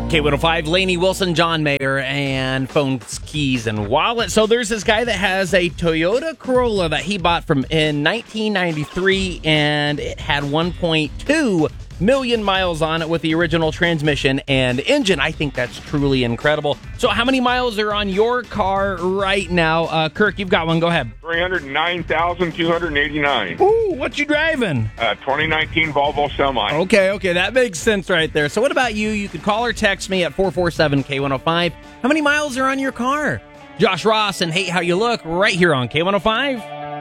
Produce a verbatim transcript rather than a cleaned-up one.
K one oh five, Lainey Wilson, John Mayer, and phones, keys, and wallet. So there's this guy that has a Toyota Corolla that he bought from in nineteen ninety-three, and it had one point two million miles on it with the original transmission and engine. I think that's truly incredible. So how many miles are on your car right now? Uh, Kirk, you've got one. Go ahead. three hundred nine thousand two hundred eighty-nine. Ooh, what you driving? Uh, twenty nineteen Volvo Semi. Okay, okay, that makes sense right there. So what about you? You could call or text me at four four seven K one oh five. How many miles are on your car? Josh Ross and Hate How You Look right here on K one oh five.